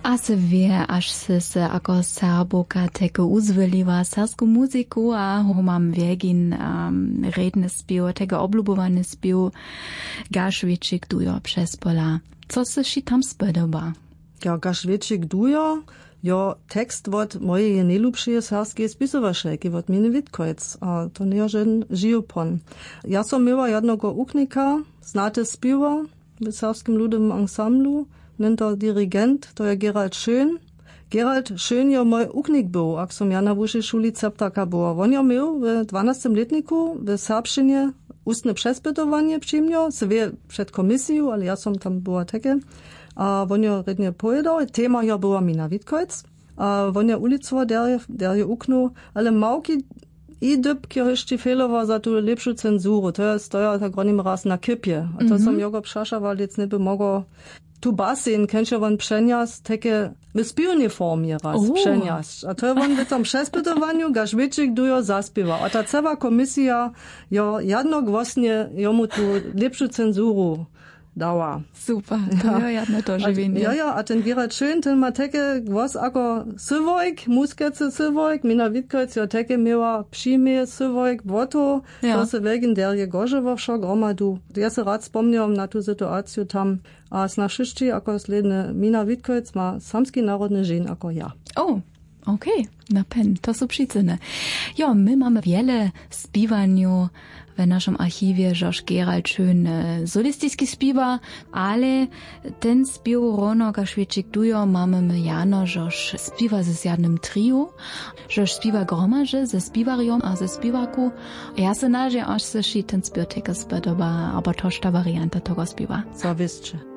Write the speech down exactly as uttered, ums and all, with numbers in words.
A se wie, až se se ako Serboka teke uzveliła sersku muziku, a ho mam wiegin um, redny spił, teke oblubowany spił, Gašvičik dujo przez pola. Co se si tam spodoba? Ja, Gašvičik dujo, jo tekst od mojej najljubšie serskiej spisovašejky, od Mine Witkojc, a to nie žen živopon. Ja som miała jednego uknika, znate spiwa w serskim ludowym ansamblu, nennt er Dirigent, to je Gerald Schön. Gerald Schön jo moj uknik był, ak som ja na wyższej szuli Ceptaka była. On jo miał w dwunastym letniku w serbszczynie ustne przespytowanie przyjmio, se wie przed komisją, ale ja som tam była takie. A on jo rednie pojedał, tema jo była Mina Witkojc. A on jo ulicowa, der, der je uknął, ale małki i dybki jeszcze fehlowa za tu lepszą cenzurę. To jest, to ja tak gronim raz na kypie. A to mm-hmm. som jogo przeszawal, jetzt nie by mogło tu basen, kennst on przenias, takie my spiewnie formie raz oh. przenias. A to on w tym przespytowaniu Gašvičik dujo zaspiewa. A ta cała komisja jo jedno głosnie jomu tu lepszą cenzurę dała. Super, to ja jedno to żywienie. Ja, ja, a ten Gerald Schön, ten ma takie głos ako sywojk, muskece sywojk, Mina Witkojc jo takie miała przyjmie sywojk, woto, to se legendarje Gorzewa wszak omadu. Ja se rad spomniałam na tu sytuację tam, a z naszyszczy, ako sledne Mina Witkojc ma samski narodny żyn, ako ja. Oh. Okej, okay. Na pen, to są przyczyny. Jo, my mamy wiele spiwaniu w naszym archiwie, żoż Gerald Schön solistický spiwa, ale ten spiw rono Gašvičik dujo mamy my jano, żoż spiwa ze jednym trio, żoż spiwa gromadze ze spiwariom a ze spiwaku. Ja se nadzie, aż se si ten spiw teke spodoba, aber toż ta varianta tego spiwa. Zawisće.